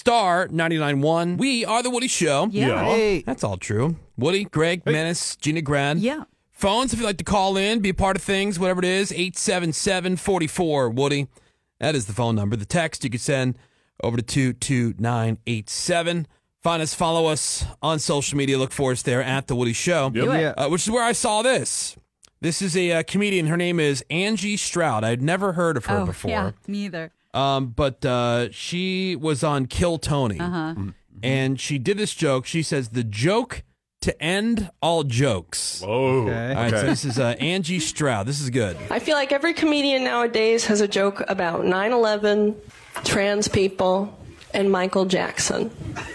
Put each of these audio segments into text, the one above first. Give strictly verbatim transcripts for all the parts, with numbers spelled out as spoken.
Star ninety-nine point one. We are The Woody Show. Yeah. Yeah. Hey. That's all true. Woody, Greg, Menace, Gina Grad. Yeah. Phones, if you'd like to call in, be a part of things, whatever it is, eight seven seven, four four, Woody. That is the phone number. The text you can send over to two two nine eight seven. Find us, follow us on social media. Look for us there at The Woody Show, Yep. Yeah. uh, which is where I saw this. This is a uh, comedian. Her name is Angie Stroud. I'd never heard of her Oh, before. yeah, me either. Um, but uh, she was on Kill Tony, Uh-huh. and she did this joke. She says, the joke to end all jokes. Okay. All Whoa. right, so this is uh, Angie Stroud. This is good. I feel like every comedian nowadays has a joke about nine eleven, trans people, and Michael Jackson.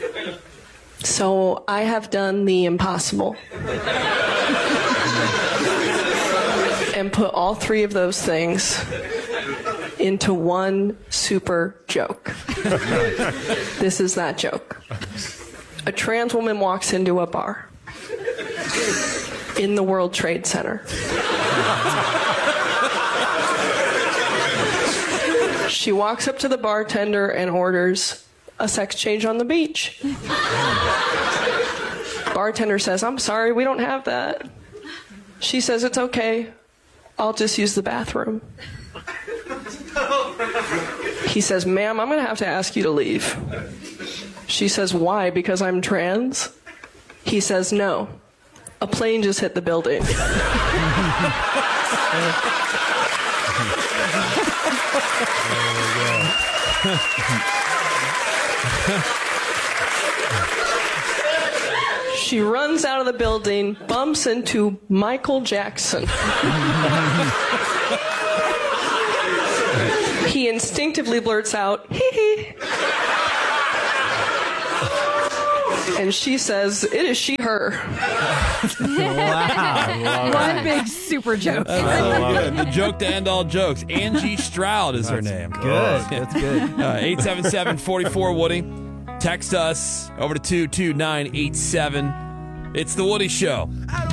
So I have done the impossible and put all three of those things into one super joke. This is that joke. A trans woman walks into a bar in the World Trade Center. She walks up to the bartender and orders a sex change on the beach. Bartender says, "I'm sorry, we don't have that." She says, "It's okay. I'll just use the bathroom." He says, "Ma'am, I'm going to have to ask you to leave." She says, "Why? Because I'm trans?" He says, "No. A plane just hit the building." She runs out of the building, bumps into Michael Jackson. He instinctively blurts out, "Hee hee." And she says, "It is she, her." Wow. One big super joke. The joke to end all jokes. Angie Stroud is her name. Good. That's good. Uh, eight seven seven, four four, Woody. Text us over to two two nine eight seven. It's The Woody Show.